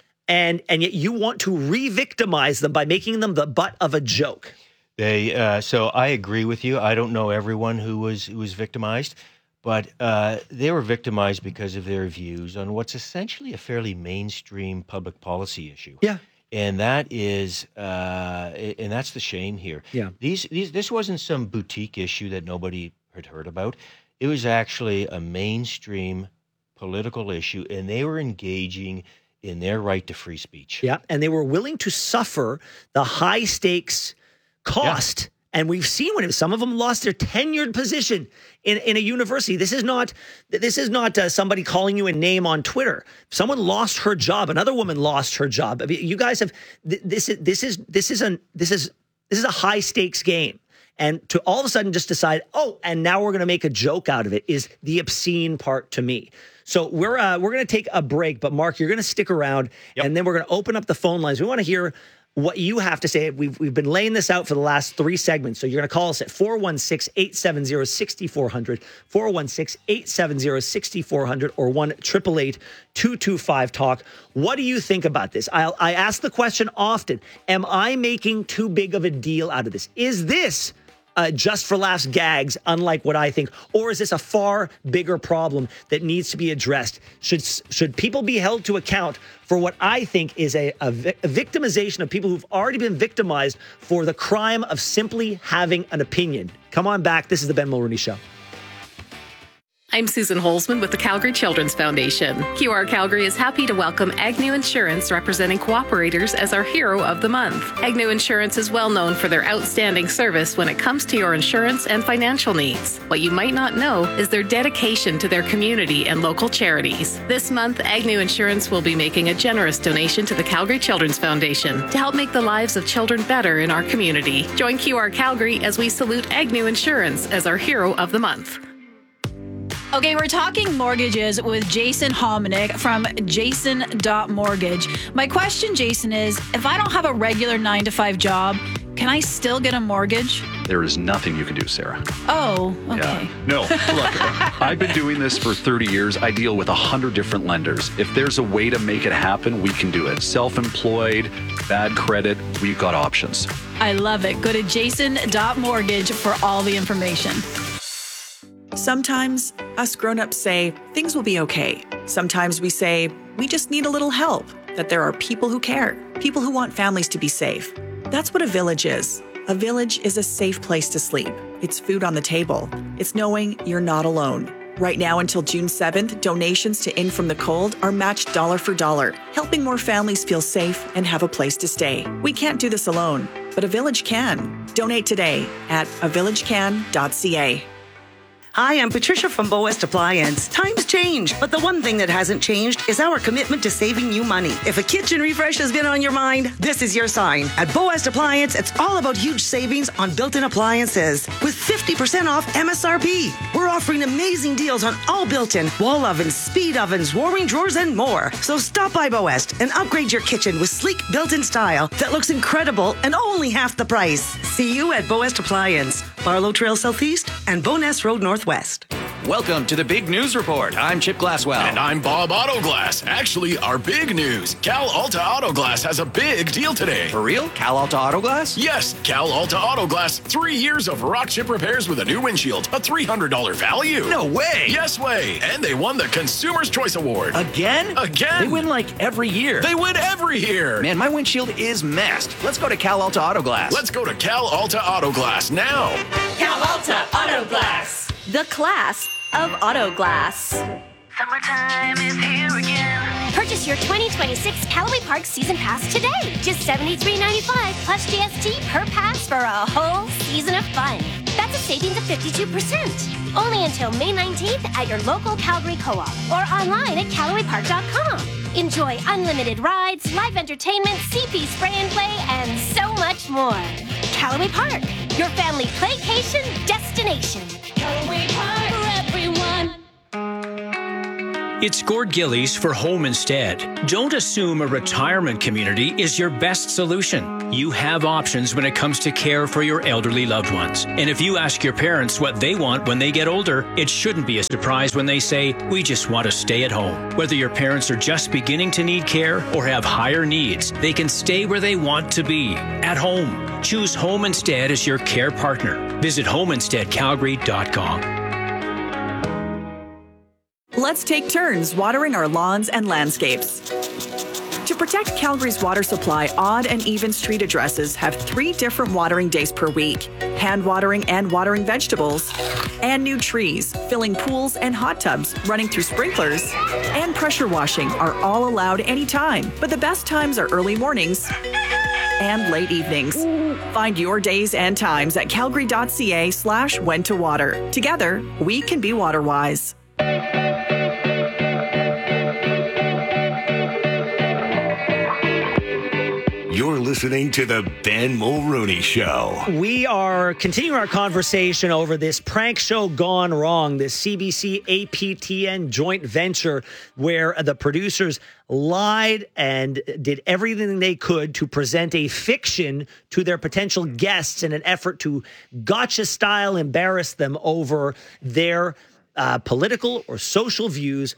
And and yet you want to re-victimize them by making them the butt of a joke. They uh, so I agree with you. I don't know everyone who was who was victimized, but uh, they were victimized because of their views on what's essentially a fairly mainstream public policy issue. Yeah, and that is uh, and that's the shame here. Yeah, these these this wasn't some boutique issue that nobody had heard about. It was actually a mainstream political issue, and they were engaging in their right to free speech. Yeah, and they were willing to suffer the high stakes cost. Yeah. And we've seen when some of them lost their tenured position in, in a university. This is not this is not uh, somebody calling you a name on Twitter. Someone lost her job. Another woman lost her job. I mean, you guys have th- this is this is this is a this is this is a high stakes game. And to all of a sudden just decide, oh, and now we're going to make a joke out of it is the obscene part to me. So we're uh, we're going to take a break, but Mark, you're going to stick around, yep. and then we're going to open up the phone lines. We want to hear what you have to say. We've we've been laying this out for the last three segments. So you're going to call us at four one six, eight seven zero, six four zero zero, four one six, eight seven zero, six four zero zero, or one eight eight eight, two two five, talk. What do you think about this? I I ask the question often, am I making too big of a deal out of this? Is this Uh, just for laughs gags, unlike what I think? Or is this a far bigger problem that needs to be addressed? Should should people be held to account for what I think is a, a, vi- a victimization of people who've already been victimized for the crime of simply having an opinion? Come on back. This is the Ben Mulrooney Show. I'm Susan Holzman with the Calgary Children's Foundation. Q R Calgary is happy to welcome Agnew Insurance, representing cooperators, as our Hero of the Month. Agnew Insurance is well known for their outstanding service when it comes to your insurance and financial needs. What you might not know is their dedication to their community and local charities. This month, Agnew Insurance will be making a generous donation to the Calgary Children's Foundation to help make the lives of children better in our community. Join Q R Calgary as we salute Agnew Insurance as our Hero of the Month. Okay, we're talking mortgages with Jason Hominick from Jason dot mortgage. My question, Jason, is if I don't have a regular nine to five job, can I still get a mortgage? There is nothing you can do, Sarah. Oh, okay. Yeah. No, look, I've been doing this for thirty years. I deal with one hundred different lenders. If there's a way to make it happen, we can do it. Self-employed, bad credit, we've got options. I love it. Go to Jason dot mortgage for all the information. Sometimes us grown-ups say things will be okay. Sometimes we say we just need a little help, that there are people who care, people who want families to be safe. That's what a village is. A village is a safe place to sleep. It's food on the table. It's knowing you're not alone. Right now until June seventh, donations to In From the Cold are matched dollar for dollar, helping more families feel safe and have a place to stay. We can't do this alone, but a village can. Donate today at a village can dot c a. Hi, I'm Patricia from Boest Appliance. Times change, but the one thing that hasn't changed is our commitment to saving you money. If a kitchen refresh has been on your mind, this is your sign. At Boest Appliance, it's all about huge savings on built-in appliances with fifty percent off M S R P. We're offering amazing deals on all built-in wall ovens, speed ovens, warming drawers, and more. So stop by Boest and upgrade your kitchen with sleek built-in style that looks incredible and only half the price. See you at Boest Appliance, Barlow Trail Southeast and Boness Road Northwest. Welcome to the Big News Report. I'm Chip Glasswell. And I'm Bob Autoglass. Actually, our big news. Cal Alta Autoglass has a big deal today. For real? Cal Alta Autoglass? Yes, Cal Alta Autoglass. Three years of rock chip repairs with a new windshield. A three hundred dollars value. No way. Yes way. And they won the Consumer's Choice Award. Again? Again. They win like every year. They win every year. Man, my windshield is messed. Let's go to Cal Alta Autoglass. Let's go to Cal Alta Autoglass now. Cal Alta Autoglass. The class of auto glass. Summertime is here again. Purchase your twenty twenty-six Callaway Park Season Pass today. Just seventy-three ninety-five plus G S T per pass for a whole season of fun. That's a savings of fifty-two percent. Only until May nineteenth at your local Calgary Co-op or online at Callaway Park dot com. Enjoy unlimited rides, live entertainment, C P spray and play, and so much more. Callaway Park, your family playcation destination. Callaway Park for everyone. It's Gord Gillies for Home Instead. Don't assume a retirement community is your best solution. You have options when it comes to care for your elderly loved ones. And if you ask your parents what they want when they get older, it shouldn't be a surprise when they say, we just want to stay at home. Whether your parents are just beginning to need care or have higher needs, they can stay where they want to be, at home. Choose Home Instead as your care partner. Visit home instead calgary dot com. Let's take turns watering our lawns and landscapes. To protect Calgary's water supply, odd and even street addresses have three different watering days per week: hand watering and watering vegetables, and new trees, filling pools and hot tubs, running through sprinklers, and pressure washing are all allowed anytime. But the best times are early mornings and late evenings. Find your days and times at calgary.ca slash when to water. Together, we can be water wise. You're listening to the Ben Mulrooney Show. We are continuing our conversation over this prank show gone wrong, this C B C A P T N joint venture where the producers lied and did everything they could to present a fiction to their potential guests in an effort to gotcha-style embarrass them over their uh, political or social views.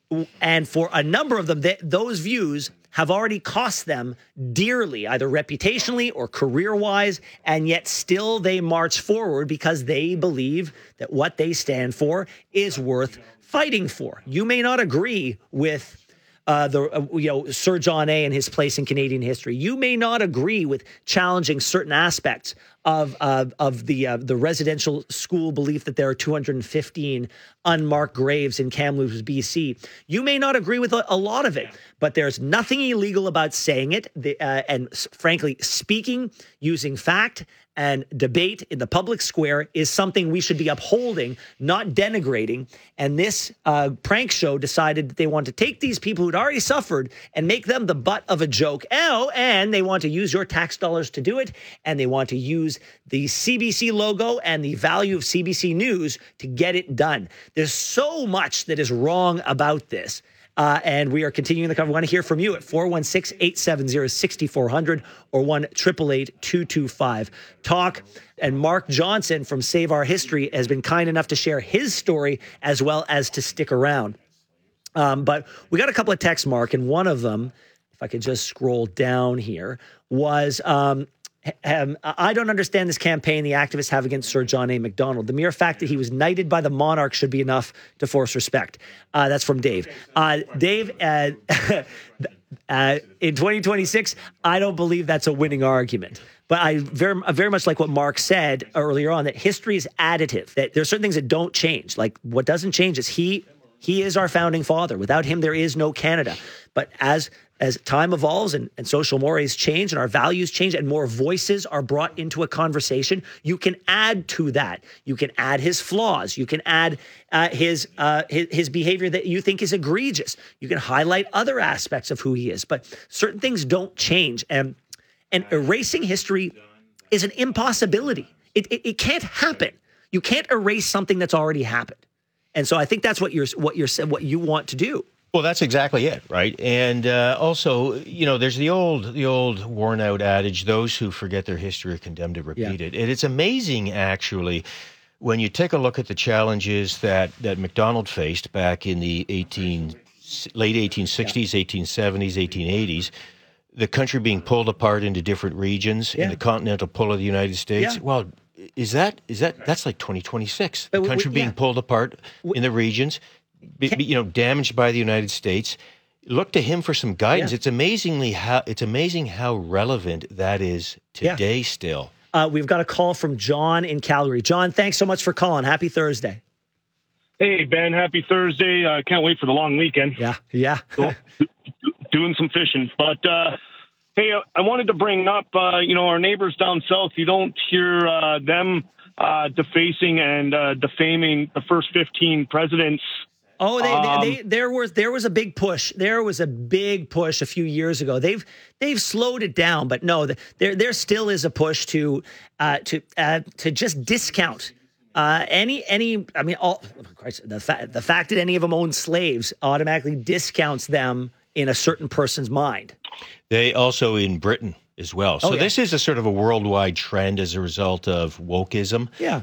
And for a number of them, th- those views have already cost them dearly, either reputationally or career-wise, and yet still they march forward because they believe that what they stand for is worth fighting for. You may not agree with uh, the uh, you know Sir John A. and his place in Canadian history. You may not agree with challenging certain aspects of uh, of the uh, the residential school belief that there are two hundred fifteen unmarked graves in Kamloops, B C. You may not agree with a, a lot of it, but there's nothing illegal about saying it. The, uh, and s- frankly, speaking, using fact and debate in the public square is something we should be upholding, not denigrating. And this uh, prank show decided that they want to take these people who'd already suffered and make them the butt of a joke. Oh, and they want to use your tax dollars to do it, and they want to use the C B C logo and the value of C B C News to get it done. There's so much that is wrong about this. Uh, and we are continuing the cover. We want to hear from you at four one six, eight seven zero, six four zero zero or one eight eight eight, two two five, talk. And Mark Johnson from Save Our History has been kind enough to share his story as well as to stick around. Um, but we got a couple of texts, Mark, and one of them, if I could just scroll down here, was... Um, Um, I don't understand this campaign the activists have against Sir John A. Macdonald. The mere fact that he was knighted by the monarch should be enough to force respect. Uh, that's from Dave. Uh, Dave, uh, uh, in twenty twenty-six, I don't believe that's a winning argument. But I very, very much like what Mark said earlier on, that history is additive, that there are certain things that don't change. Like what doesn't change is he he is our founding father. Without him, there is no Canada. But as As time evolves and, and social mores change and our values change and more voices are brought into a conversation, you can add to that. You can add his flaws. You can add uh, his, uh, his his behavior that you think is egregious. You can highlight other aspects of who he is. But certain things don't change. And, and erasing history is an impossibility. It, it, it can't happen. You can't erase something that's already happened. And so I think that's what you're what you're what you want to do. Well, that's exactly it, right? And uh, also, you know, there's the old, the old worn-out adage: those who forget their history are condemned to repeat yeah. it. And it's amazing, actually, when you take a look at the challenges that that Macdonald faced back in the eighteen late eighteen sixties, yeah. eighteen seventies, eighteen eighties. The country being pulled apart into different regions yeah. in the continental pull of the United States. Yeah. Well, is that is that that's like twenty twenty-six? The country we, being yeah. pulled apart we, in the regions. Be, be, you know, damaged by the United States. Look to him for some guidance. Yeah. It's amazingly how it's amazing how relevant that is today. Yeah. Still, uh, we've got a call from John in Calgary. John, thanks so much for calling. Happy Thursday. Hey Ben, happy Thursday. I uh, can't wait for the long weekend. Yeah, yeah. so, doing some fishing, but uh, hey, I wanted to bring up, uh, you know, our neighbors down south. You don't hear uh, them uh, defacing and uh, defaming the first fifteen presidents. Oh, they, Um, they, they there was there was a big push. There was a big push a few years ago. They've they've slowed it down, but no, there there still is a push to uh, to uh, to just discount uh, any any. I mean, all Christ, the fact the fact that any of them own slaves automatically discounts them in a certain person's mind. They also in Britain as well. So Oh, yeah. this is a sort of a worldwide trend as a result of wokeism. Yeah.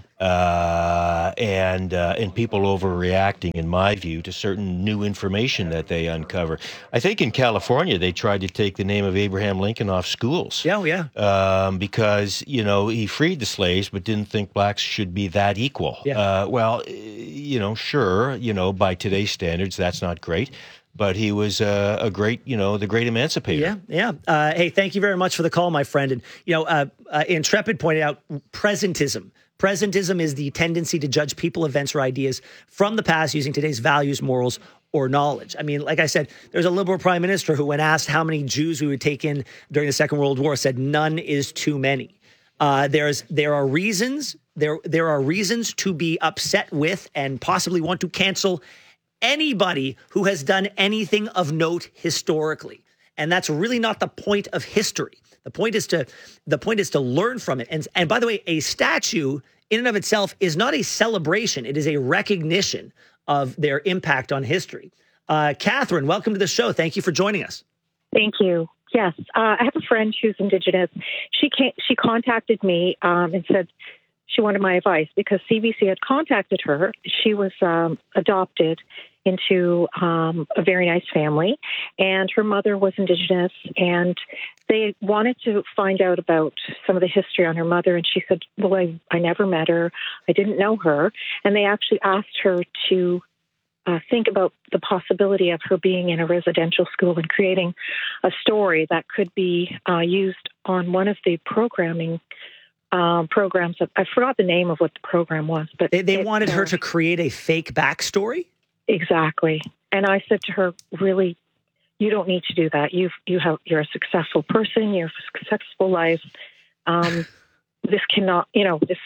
Uh, and uh, and people overreacting, in my view, to certain new information that they uncover. I think in California, they tried to take the name of Abraham Lincoln off schools. Yeah, oh, yeah. Um, because, you know, he freed the slaves, but didn't think blacks should be that equal. Yeah. Uh, well, you know, sure, you know, by today's standards, that's not great. But he was uh, a great, you know, the great emancipator. Yeah, yeah. Uh, hey, thank you very much for the call, my friend. And, you know, uh, uh, Intrepid pointed out presentism. Presentism is the tendency to judge people, events, or ideas from the past using today's values, morals, or knowledge. I mean, like I said, there's a liberal prime minister who, when asked how many Jews we would take in during the Second World War, said none is too many. Uh, there's there are reasons there there are reasons to be upset with and possibly want to cancel anybody who has done anything of note historically. And that's really not the point of history. The point is to the point is to learn from it. And and by the way, a statue in and of itself is not a celebration. It is a recognition of their impact on history. Uh, Catherine, welcome to the show. Thank you for joining us. Thank you. Yes, uh, I have a friend who's Indigenous. She came, she contacted me um, and said she wanted my advice because C B C had contacted her. She was um, adopted into um, a very nice family, and her mother was Indigenous, and they wanted to find out about some of the history on her mother, and she said, well, I, I never met her. I didn't know her. And they actually asked her to uh, think about the possibility of her being in a residential school and creating a story that could be uh, used on one of the programming Um, programs. I forgot the name of what the program was, but They, they it, wanted her uh, to create a fake backstory? Exactly. And I said to her, really, you don't need to do that. You've, you have, you're a successful person. You have a successful life. Um, this cannot, you know, this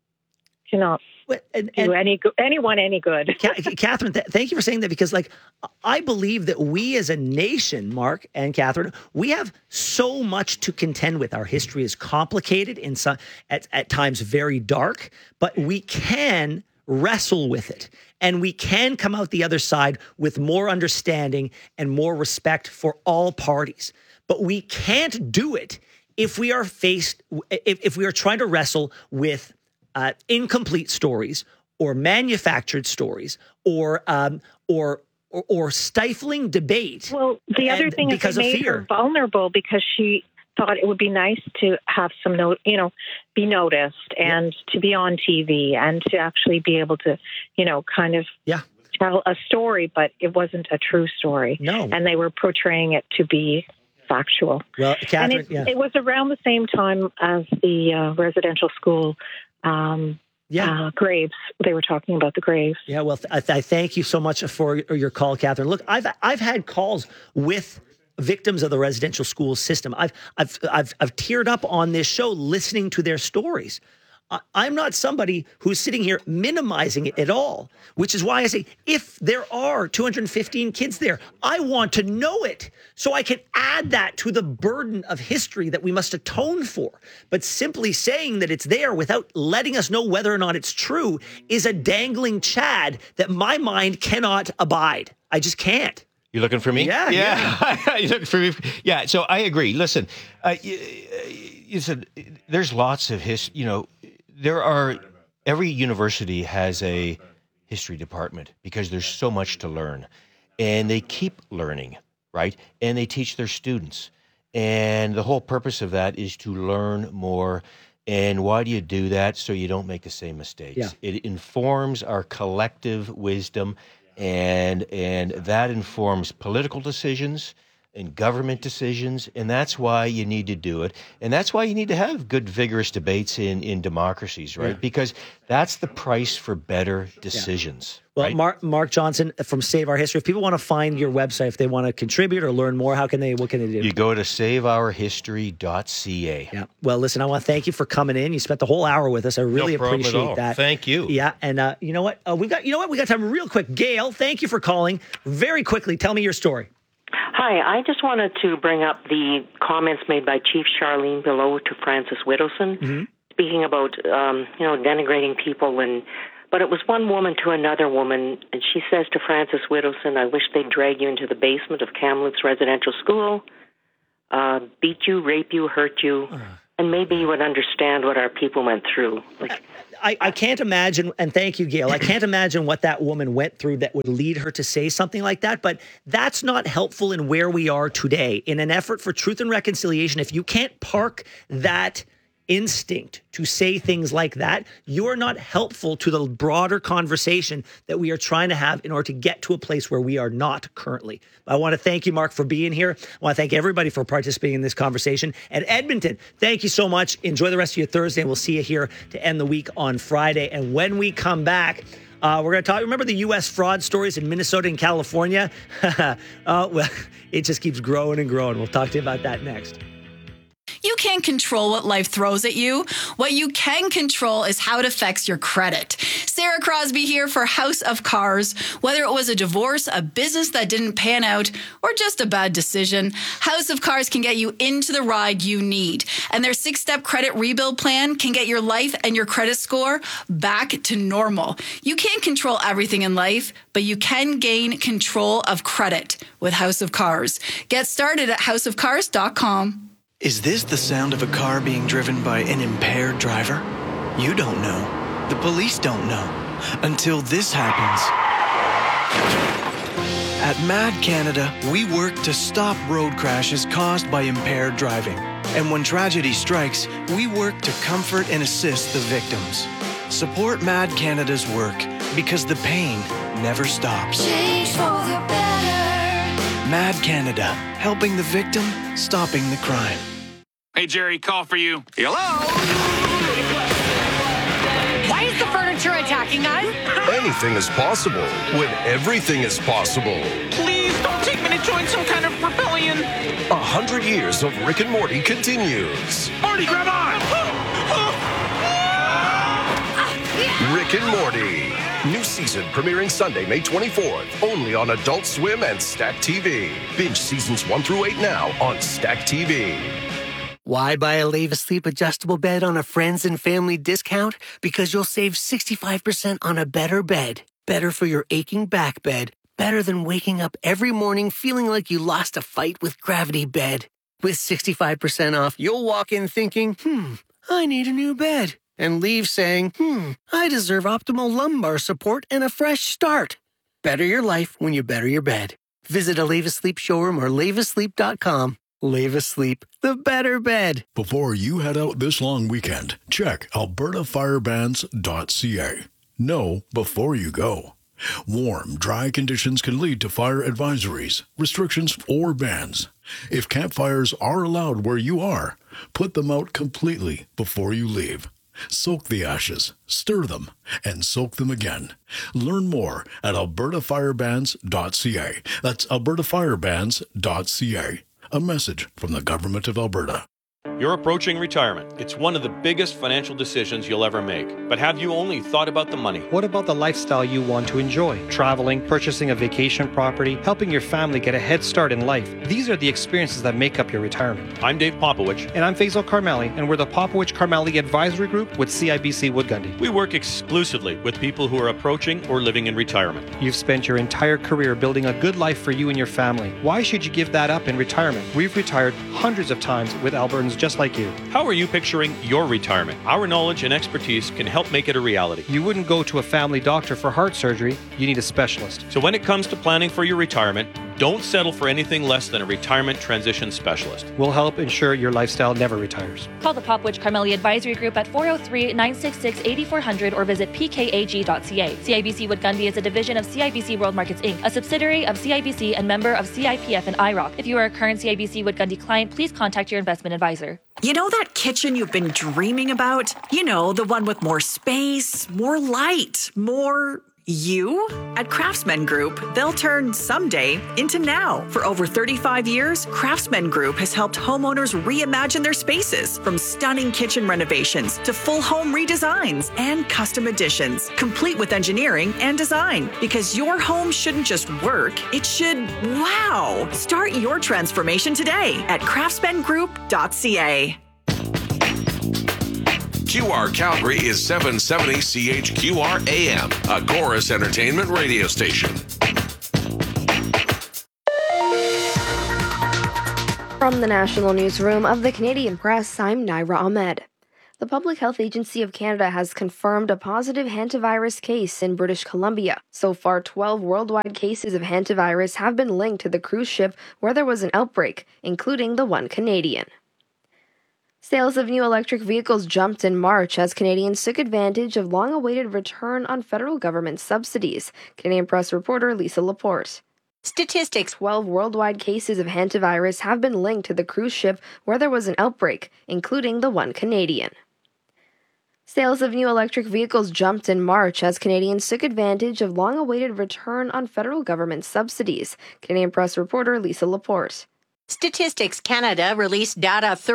cannot and, do any go- anyone any good. Catherine, th- thank you for saying that, because like I believe that we as a nation, Mark and Catherine, we have so much to contend with. Our history is complicated and some, at, at times very dark, but we can wrestle with it. And we can come out the other side with more understanding and more respect for all parties. But we can't do it if we are faced, if, if we are trying to wrestle with uh, incomplete stories or manufactured stories or um, or, or or stifling debate. Well, the other and- thing is because it of made fear. her vulnerable because she thought it would be nice to have some note, you know, be noticed and to be on T V and to actually be able to, you know, kind of yeah. tell a story, but it wasn't a true story. No. And they were portraying it to be factual. Well, Catherine, and it, yeah. it was around the same time as the uh, residential school um, Yeah. uh, graves. They were talking about the graves. Yeah, well, th- I, I thank you so much for your call, Catherine. Look, I've I've had calls with victims of the residential school system. I've I've I've I've teared up on this show listening to their stories. I, I'm not somebody who's sitting here minimizing it at all, which is why I say if there are two hundred fifteen kids there, I want to know it so I can add that to the burden of history that we must atone for. But simply saying that it's there without letting us know whether or not it's true is a dangling chad that my mind cannot abide. I just can't. You looking for me? Yeah, yeah. You looking for me? Yeah. So I agree. Listen, uh, you, you said there's lots of his. You know, there are. Every university has a history department because there's so much to learn, and they keep learning, right? And they teach their students, and the whole purpose of that is to learn more. And why do you do that? So you don't make the same mistakes. Yeah. It informs our collective wisdom. And and that informs political decisions. and government decisions, and that's why you need to do it. And that's why you need to have good, vigorous debates in, in democracies, right? Yeah. Because that's the price for better decisions. Yeah. Well, right? Mark, Mark Johnson from Save Our History. If people want to find your website, if they want to contribute or learn more, how can they? What can they do? You go to save our history dot c a. Yeah. Well, listen, I want to thank you for coming in. You spent the whole hour with us. I really No problem at appreciate all. that. Thank you. Yeah, and uh, you know what? Uh, we got. You know what? We got time real quick. Gail, thank you for calling. Very quickly, tell me your story. Hi, I just wanted to bring up the comments made by Chief Charlene Below to Francis Whittleson, Mm-hmm. speaking about um, you know denigrating people and. But it was one woman to another woman, and she says to Francis Whittleson, I wish they'd drag you into the basement of Kamloops Residential School, uh, beat you, rape you, hurt you, and maybe you would understand what our people went through. Like, I, I can't imagine, and thank you, Gail, I can't imagine what that woman went through that would lead her to say something like that, but that's not helpful in where we are today. In an effort for truth and reconciliation, if you can't park that instinct to say things like that, you're not helpful to the broader conversation that we are trying to have in order to get to a place where we are not currently. I want to thank you, Mark, for being here. I want to thank everybody for participating in this conversation. And Edmonton, thank you so much. Enjoy the rest of your Thursday, and we'll see you here to end the week on Friday. And when we come back, Uh, we're going to talk, remember the U S fraud stories in Minnesota and California? uh, well, it just keeps growing and growing. We'll talk to you about that next. You can't control what life throws at you. What you can control is how it affects your credit. Sarah Crosby here for House of Cars. Whether it was a divorce, a business that didn't pan out, or just a bad decision, House of Cars can get you into the ride you need. And their six-step credit rebuild plan can get your life and your credit score back to normal. You can't control everything in life, but you can gain control of credit with House of Cars. Get started at house of cars dot com. Is this the sound of a car being driven by an impaired driver? You don't know. The police don't know. Until this happens. At Mad Canada, we work to stop road crashes caused by impaired driving. And when tragedy strikes, we work to comfort and assist the victims. Support Mad Canada's work because the pain never stops. Change for the better. Mad Canada, helping the victim, stopping the crime. Hey, Jerry, call for you. Hello? Why is the furniture attacking us? Anything is possible when everything is possible. Please don't take me to join some kind of rebellion. A hundred years of Rick and Morty continues. Morty, grab on! Rick and Morty. New season premiering Sunday, May twenty-fourth. Only on Adult Swim and Stack T V. Binge seasons one through eight now on Stack T V. Why buy a Leva Sleep adjustable bed on a friends and family discount? Because you'll save sixty-five percent on a better bed. Better for your aching back bed. Better than waking up every morning feeling like you lost a fight with Gravity Bed. With sixty-five percent off, you'll walk in thinking, hmm, I need a new bed. And leave saying, hmm, I deserve optimal lumbar support and a fresh start. Better your life when you better your bed. Visit a Leva Sleep showroom or leva sleep dot com. Leva Sleep, the better bed. Before you head out this long weekend, check alberta fire bans dot c a. Know before you go. Warm, dry conditions can lead to fire advisories, restrictions, or bans. If campfires are allowed where you are, put them out completely before you leave. Soak the ashes, stir them, and soak them again. Learn more at alberta fire bans dot c a. That's alberta fire bans dot c a. A message from the Government of Alberta. You're approaching retirement. It's one of the biggest financial decisions you'll ever make. But have you only thought about the money? What about the lifestyle you want to enjoy? Traveling, purchasing a vacation property, helping your family get a head start in life. These are the experiences that make up your retirement. I'm Dave Popowich. And I'm Faisal Karmali, and we're the Popowich Karmali Advisory Group with C I B C Wood Gundy. We work exclusively with people who are approaching or living in retirement. You've spent your entire career building a good life for you and your family. Why should you give that up in retirement? We've retired hundreds of times with Albertans just like you. How are you picturing your retirement? Our knowledge and expertise can help make it a reality. You wouldn't go to a family doctor for heart surgery. You need a specialist. So when it comes to planning for your retirement, Don't settle for anything less than a retirement transition specialist. We'll help ensure your lifestyle never retires. Call the Popwich Carmelia Advisory Group at four oh three, nine six six, eight four zero zero or visit p k a g dot c a. C I B C Wood Gundy is a division of C I B C World Markets Incorporated, a subsidiary of C I B C and member of C I P F and I R O C. If you are a current C I B C Wood Gundy client, please contact your investment advisor. You know that kitchen you've been dreaming about? You know, the one with more space, more light, more you? At Craftsman Group, they'll turn someday into now. For over thirty-five years, Craftsman Group has helped homeowners reimagine their spaces, from stunning kitchen renovations to full home redesigns and custom additions, complete with engineering and design. Because your home shouldn't just work, it should wow. Start your transformation today at craftsman group dot c a. Q R Calgary is seven seventy C H Q R A M, a Chorus Entertainment radio station. From the National Newsroom of the Canadian Press, I'm Naira Ahmed. The Public Health Agency of Canada has confirmed a positive hantavirus case in British Columbia. So far, twelve worldwide cases of hantavirus have been linked to the cruise ship where there was an outbreak, including the one Canadian. Sales of new electric vehicles jumped in March as Canadians took advantage of long-awaited return on federal government subsidies. Canadian Press reporter Lisa Laporte. Statistics: twelve worldwide cases of hantavirus have been linked to the cruise ship where there was an outbreak, including the one Canadian. Sales of new electric vehicles jumped in March as Canadians took advantage of long-awaited return on federal government subsidies. Canadian Press reporter Lisa Laporte. Statistics Canada released data